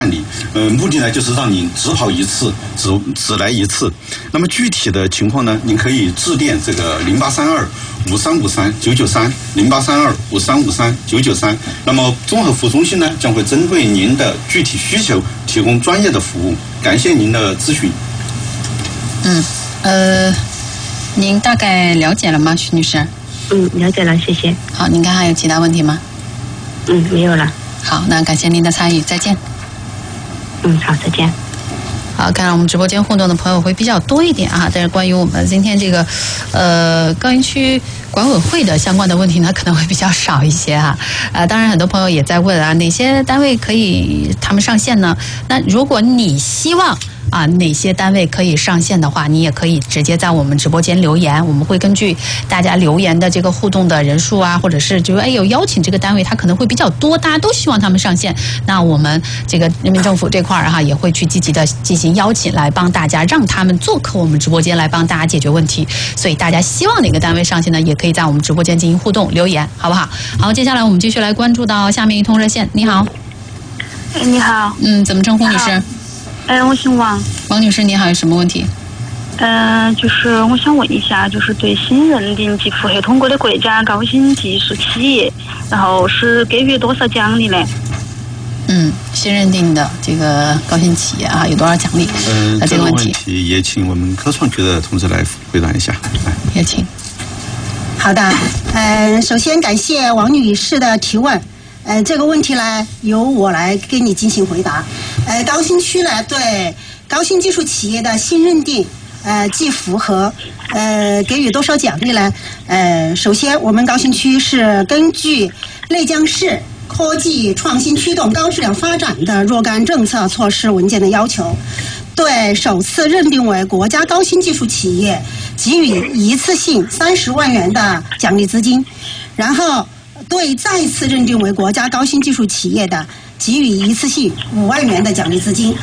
办理。目的呢就是让您只跑一次，只来一次。那么具体的情况呢，您可以致电这个0352535393，0832535393。那么综合服务中心呢将会针对您的具体需求提供专业的服务。感谢您的咨询。 您大概了解了吗，徐女士？ 了解了，谢谢。 好，您看还有其他问题吗？ 没有了。 好，那感谢您的参与，再见。 好，再见。 好，看来我们直播间互动的朋友会比较多一点啊，但是关于我们今天这个高新区管委会的相关的问题呢，可能会比较少一些哈。当然很多朋友也在问啊，哪些单位可以他们上线呢？那如果你希望哪些单位可以上线的话，你也可以直接在我们直播间留言，我们会根据大家留言的这个互动的人数啊，或者是就是有邀请这个单位，它可能会比较多，大家都希望他们上线，那我们这个人民政府这块也会去积极的进行邀请，来帮大家让他们做客我们直播间来帮大家解决问题。所以大家希望哪个单位上线呢，也可以在我们直播间进行互动留言，好不好？好，接下来我们继续来关注到下面一通热线。你好。 你好。 怎么称呼女士？ 我姓王。 王女士，你好，有什么问题？ 就是我想问一下，就是对新认定及符合通过的国家高新技术企业，然后是给予多少奖励呢？ 新认定的这个高新企业有多少奖励？ 这个问题也请我们科创局的同志来回答一下。 也请。 好的，首先感谢王女士的提问。这个问题呢，由我来给你进行回答。高新区呢，对高新技术企业的新认定，既符合，给予多少奖励呢？首先，我们高新区是根据内江市科技创新驱动高质量发展的若干政策措施文件的要求，对首次认定为国家高新技术企业给予一次性30万元的奖励资金，然后对再次认定为国家高新技术企业的给予一次性5万元的奖励资金。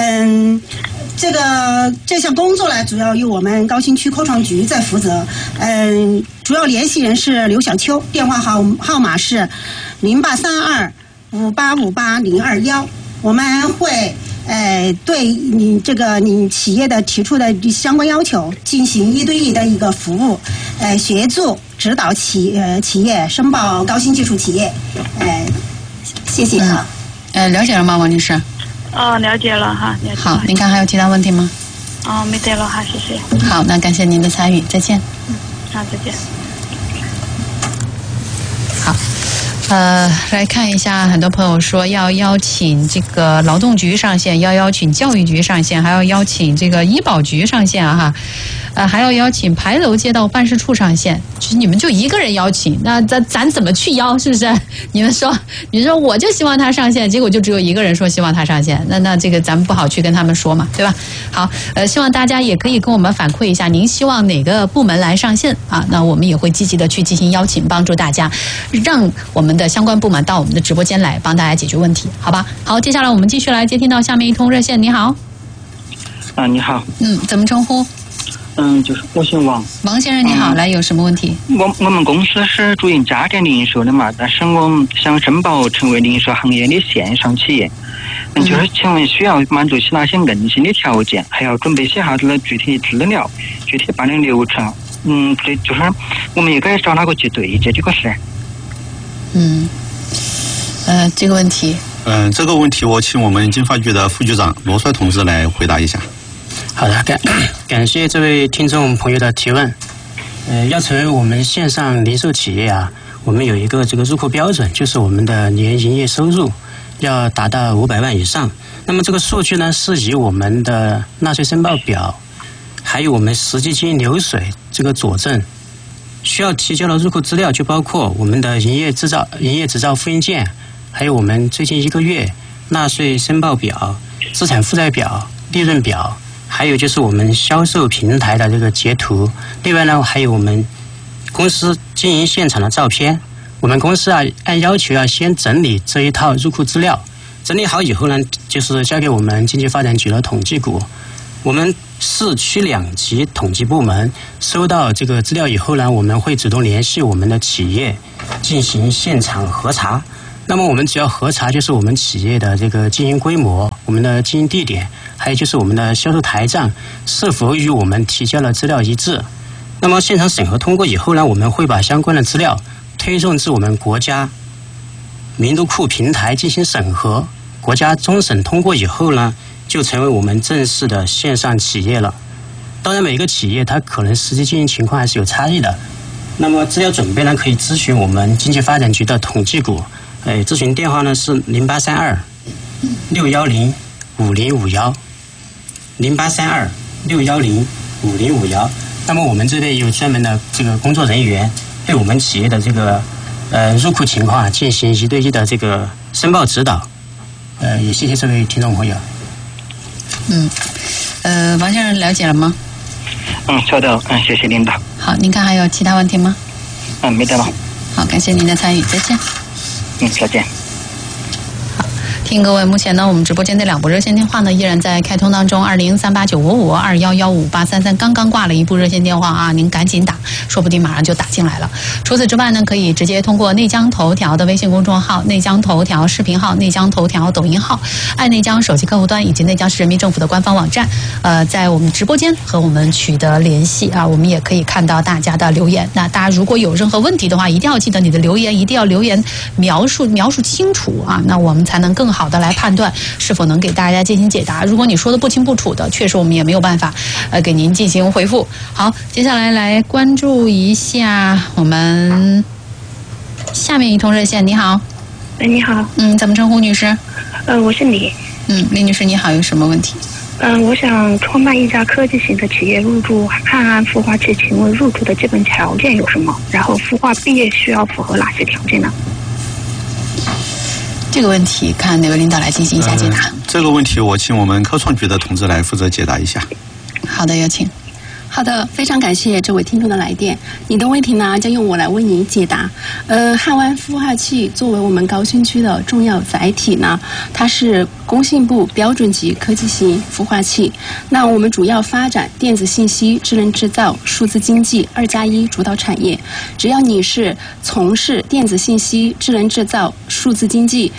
这项工作呢，主要由我们高新区科创局在负责。主要联系人是刘小秋，电话号码是08325858-021。我们会对你企业的提出的相关要求进行1对1的一个服务，协助指导企业申报高新技术企业。谢谢啊。 了解了吗，王女士？ 了解了哈。 好，您看还有其他问题吗？ 没得了哈，谢谢。 好，那感谢您的参与，再见。 好，再见。 好。来看一下，很多朋友说要邀请这个劳动局上线，要邀请教育局上线，还要邀请这个医保局上线还要邀请牌楼街道办事处上线。就是你们就一个人邀请，那咱怎么去邀？是不是？你说我就希望他上线，结果就只有一个人说希望他上线，那这个咱们不好去跟他们说嘛，对吧？好，希望大家也可以跟我们反馈一下，您希望哪个部门来上线那我们也会积极的去进行邀请，帮助大家，让我们的相关部门到我们的直播间来帮大家解决问题，好吧？好，接下来我们继续来接听到下面一通热线。你好。 你好。 怎么称呼？ 就是我姓王。 王先生你好，来有什么问题？ 我们公司是主营家电零售的嘛，但是我们想申报成为零售行业的线上企业。就是请问需要满足起哪些硬性的条件，还要准备些啥子的具体资料、具体办理流程？就是我们也该找哪个去对接这个事？ 这个问题。 这个问题我请我们经发局的副局长罗帅同志来回答一下。 好的，感谢这位听众朋友的提问。要成为我们线上零售企业我们有一个这个入库标准，就是我们的年营业收入要达到500万以上。那么这个数据呢，是以我们的纳税申报表，还有我们实际经营流水这个佐证。需要提交的入库资料就包括我们的营业执照复印件，还有我们最近1个月纳税申报表、资产负债表、利润表，还有就是我们销售平台的这个截图。另外呢，还有我们公司经营现场的照片。我们公司按要求要先整理这一套入库资料，整理好以后呢，就是交给我们经济发展局的统计股。我们市区2级统计部门收到这个资料以后呢，我们会主动联系我们的企业进行现场核查。 那么我们只要核查就是我们企业的这个经营规模、我们的经营地点，还有就是我们的销售台账是否与我们提交的资料一致。那么现场审核通过以后呢，我们会把相关的资料推送至我们国家名录库平台进行审核。国家终审通过以后呢，就成为我们正式的线上企业了。当然每个企业它可能实际经营情况还是有差异的。那么资料准备呢，可以咨询我们经济发展局的统计股，咨询电话呢是0832-610-5051，0832-610-5051。那么我们这边也有专门的这个工作人员，对我们企业的这个入库情况进行1对1的这个申报指导。也谢谢这位听众朋友。 王先生了解了吗？ 晓得，谢谢领导。 好，您看还有其他问题吗？ 没得了。 好，感谢您的参与，再见。 再见。 提醒各位，目前呢，我们直播间的2部热线电话呢依然在开通当中，20389552115833，刚刚挂了一部热线电话啊，您赶紧打，说不定马上就打进来了。除此之外呢，可以直接通过内江头条的微信公众号、内江头条视频号、内江头条抖音号、爱内江手机客户端以及内江市人民政府的官方网站，在我们直播间和我们取得联系啊，我们也可以看到大家的留言。那大家如果有任何问题的话，一定要记得你的留言一定要留言描述清楚啊，那我们才能更好的来判断是否能给大家进行解答。如果你说的不清不楚的，确实我们也没有办法给您进行回复。好，接下来来关注一下我们下面一通热线。你好。 你好。 怎么称呼女士？ 我是李。 李女士你好，有什么问题？ 我想创办一家科技型的企业，入驻汉安孵化器，请问入驻的基本条件有什么？然后孵化毕业需要符合哪些条件呢？ 这个问题看哪位领导来进行一下解答。 这个问题我请我们科创局的同志来负责解答一下。 好的，有请。 好的，非常感谢这位听众的来电。你的问题呢，将由我来为您解答。汉湾孵化器作为我们高新区的重要载体呢，它是工信部标准级科技型孵化器。那我们主要发展电子信息、智能制造、数字经济2+1主导产业。只要你是从事电子信息、智能制造、数字经济，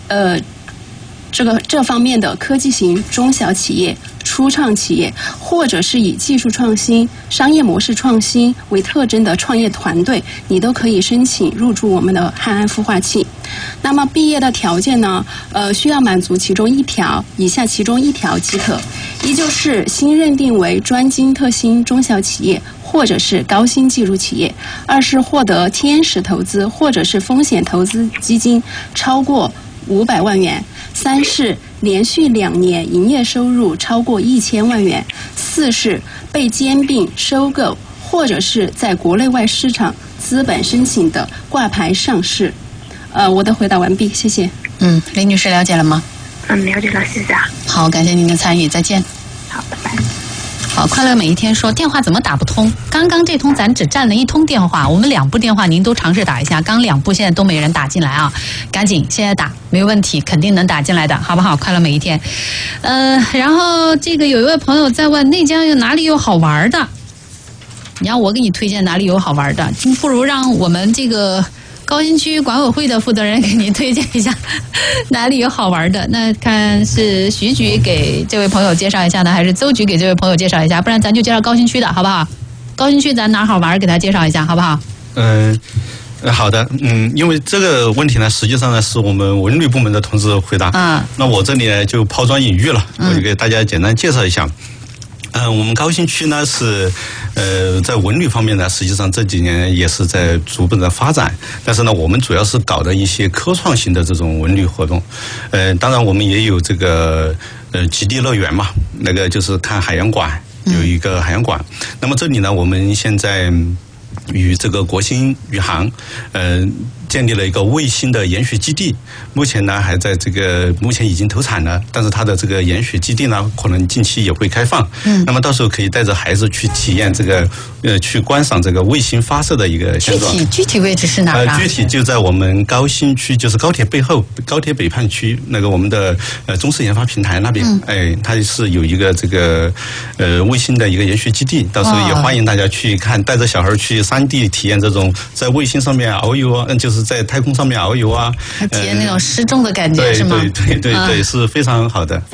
这方面的科技型中小企业、初创企业，或者是以技术创新、商业模式创新为特征的创业团队，你都可以申请入驻我们的汉安孵化器。那么毕业的条件呢？需要满足以下其中一条即可，一就是新认定为专精特新中小企业，或者是高新技术企业；二是获得天使投资或者是风险投资基金超过500万元；三是连续2年营业收入超过1000万元；四是被兼并、收购或者是在国内外市场资本申请的挂牌上市。我的回答完毕，谢谢。 李女士了解了吗？ 了解了，谢谢啊。 好，感谢您的参与，再见。 好，拜拜。 好，快乐每一天说电话怎么打不通？刚刚这通咱只占了1通电话，我们2部电话您都尝试打一下，刚2部现在都没人打进来啊，赶紧现在打，没问题，肯定能打进来的，好不好？快乐每一天。然后这个有一位朋友在问内江有哪里有好玩的，你让我给你推荐哪里有好玩的，不如让我们这个高新区管委会的负责人给您推荐一下哪里有好玩的。那看是徐局给这位朋友介绍一下呢，还是邹局给这位朋友介绍一下？不然咱就介绍高新区的好不好？高新区咱哪好玩给他介绍一下好不好？ 好的，因为这个问题呢，实际上呢是我们文旅部门的同志回答。那我这里呢就抛砖引玉了，我就给大家简单介绍一下。我们高新区呢是在文旅方面呢，实际上这几年也是在逐步的发展，但是呢，我们主要是搞的一些科创型的这种文旅活动。当然我们也有这个极地乐园嘛，那个就是看海洋馆，有一个海洋馆。那么这里呢，我们现在与这个国新宇航建立了一个卫星的研学基地，目前呢还在目前已经投产了，但是它的这个研学基地呢，可能近期也会开放。那么到时候可以带着孩子去体验这个去观赏这个卫星发射的一个现状。 具体位置是哪儿啊？ 具体就在我们高新区，就是高铁背后，高铁北畔区那个我们的中式研发平台那边。它是有一个这个卫星的一个研学基地，到时候也欢迎大家去看，带着小孩去3D体验这种在卫星上面遨游，就是是在太空上面遨游啊， 体验那种失重的感觉是吗？ 对，是非常好的。